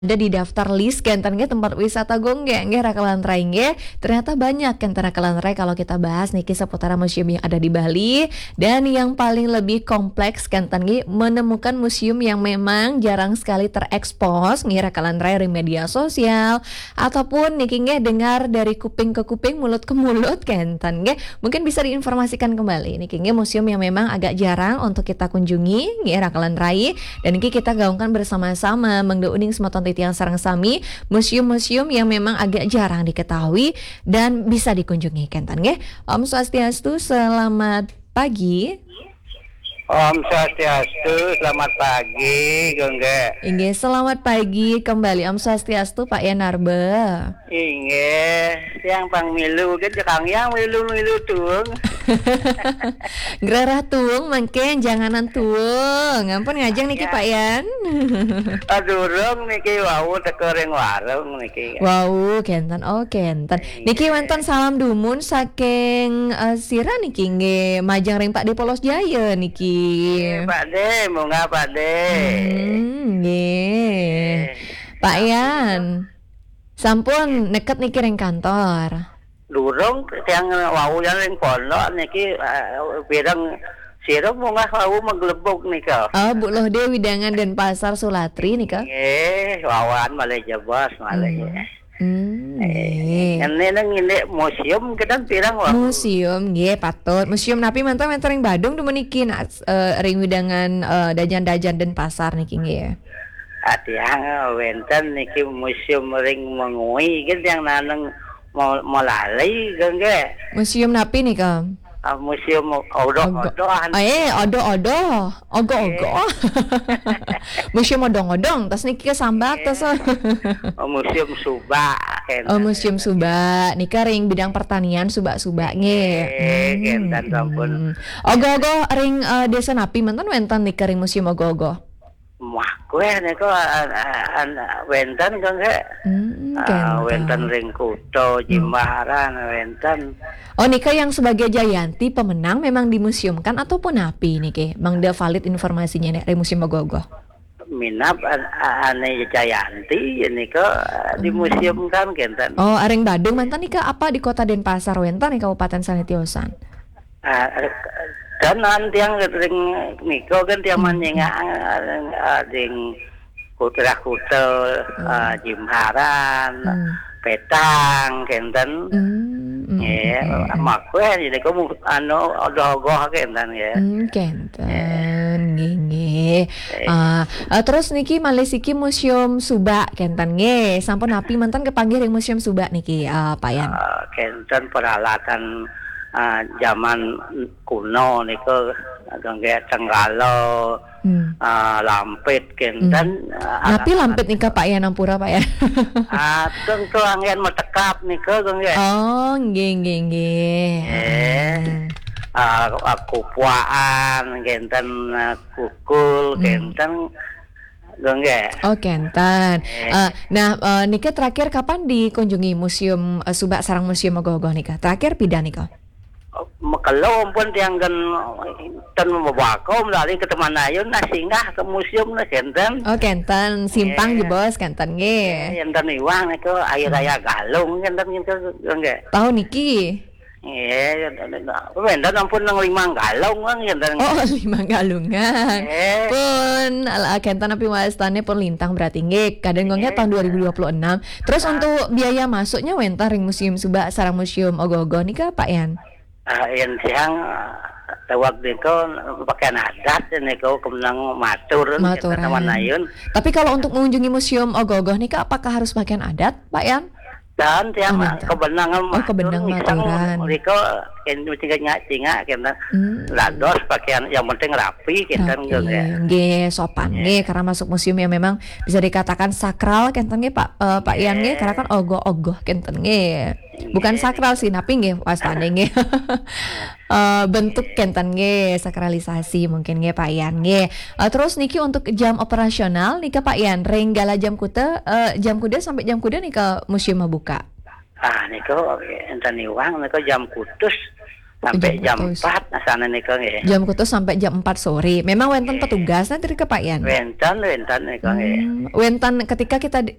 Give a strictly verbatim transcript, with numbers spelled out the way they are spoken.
ada di daftar list kenten ge tempat wisata gongge nge Rakalantra nge ternyata banyak kenten Rakalantra kalau kita bahas niki seputar museum yang ada di Bali. Dan yang paling lebih kompleks kenten ge menemukan museum yang memang jarang sekali terekspos nge Rakalantra di media sosial ataupun niki nge dengar dari kuping ke kuping mulut ke mulut kenten nge mungkin bisa diinformasikan kembali niki nge museum yang memang agak jarang untuk kita kunjungi nge Rakalantra. Dan niki kita gaungkan bersama-sama Mangda Uning Semoton yang sareng sami museum-museum yang memang agak jarang diketahui dan bisa dikunjungi kenten nggih. Om Swastiastu, selamat pagi. Om Swastiastu, selamat pagi, Gongge. Inggih, selamat pagi kembali Om Swastiastu Pak Yanarbe. Inggih, yang pang milu kan kang yang milu-milu tuung. Gerarah tuung mangke janganan tuung. Ngampun ngajeng niki Pak Yan. Adurung niki wau teko ring warung niki. Wow, kenten oh kenten. Niki wonten salam dumun saking uh, sira niki nggih majang ring Pak De Polos Jaya niki. Pak De, munga Pak De. Hmm, nggih. Pak Yan. Sampun neket niki ring kantor. Durung yang wau yang ring pondok niki uh, pirang sira munga wau menggelebuk nika. Oh, Bu Lohde Widangan dan Pasar Sulatri nika. Nggih, wawan Malaysia bos Malaysia. Hmm. Hmm. Ini nang ini museum kita pirang wau. Museum nggih patut. Museum napi mantan mantan ring Badung demen niki uh, ring Widangan uh, Dajan-dajan dan Pasar niki nggih. Atiang wenten niki museum ring Mengui gitu yang naneng mau melalui gengge. Museum napi nih Kak? Uh, museum odo-odo. Eh, odo-odo, ogo-ogo. Museum odong-odong, tas niki sambat tas. Museum Suba. Oh, Museum Suba. Nika ring bidang pertanian Suba-Suba nge. Kenten sampun. Ogo-ogo ring uh, desa napi mantan wenten nika ring museum ogo-ogo. Wah, gue niko wenten gengge. Uh, wenten ring Kuto, Jimbaran, wenten. Oh, nika yang sebagai Jayanti pemenang memang dimuseumkan ataupun api niki? Mangda valid informasinya nih ring museum ogo-ogo. Minap ane Jayanti nika uh, dimuseumkan kenten. Oh, areng Badung mantan nika apa di Kota Denpasar wenten nih Kabupaten Sanitiosan. Uh, dan nanti yang ring niko kan tiang manyenga ding Kutra Kutel, uh, Jimharan, hmm. Petang, kenten, hmm. ya, hmm. makwe jadi kamu anu odoh-ogoh kenten ya. Hmm, kenten, gini. Uh, uh, terus niki Malesiki Museum Suba kenten nge, sampun api mantan kepanggil ring Museum Suba niki, uh, Pak Yan. Uh, kenten peralatan uh, zaman kuno niko gangge tenggalo. Hmm. Uh, lampit kenten hmm. uh, tapi lampit nika Pak ya nampura Pak ya. Ah, tung tuh angin metekap nika geng ya. Oh, nggih nggih nggih. Eh. Ah, kupuaan kenten kukul kenten geng ya. Oh, kenten. Eh. Uh, nah, uh, nika terakhir kapan dikunjungi Museum uh, Suba sareng Museum Ogo-ogo nika? Terakhir pida nika? Kalau pun tiang kan ten membawakom dari ke teman ayun nah singgah ke museum nah kenten. Oh kenten simpang di bos kenten nge. Yang ten iwang itu air raya galung kenten gitu enggak. Tahu niki? Iya, benda ampun nang limang galung kan kenten. Oh limang galungan. Pun ala kenten api wastane pun lintang berarti nge. Kadang ngongnya tahun dua ribu dua puluh enam. Terus untuk biaya masuknya wentah ring Museum Suba sareng Museum Ogo-ogo nika Pak Yan? Uh, yang siang uh, waktu itu pakaian adat ini kau kemenang matur maturan. Tapi kalau untuk mengunjungi Museum Ogo-ogo nih kak, apakah harus pakaian adat Pak Yan? Dan tiang oh, kebenangan oh, kebenang maturan. Mereka kan tinggal nyak-nyak kita lados pakaian yang penting rapi kita gitu ya. Nggih sopan nggih karena masuk museum yang memang bisa dikatakan sakral kenten nggih Pak uh, Pak Yan nggih karena kan ogo-ogo kenten nggih. Bukan sakral sih tapi nggih wastane nggih. Uh, bentuk kenten nge sakralisasi mungkin nge Pak Yan nge. Uh, terus niki untuk jam operasional nika Pak Yan renggala jam kuda uh, jam kuda sampai jam kuda nika museum buka. Ah niko enten iwang niko jam kutus sampai Jam jam kutus. empat asana nika nggih. Jam kutus sampai jam empat sore. Memang wonten Nggih. petugas nanti Pak Yan. Wenten wenten nika nggih. Hmm, wentan ketika kita di-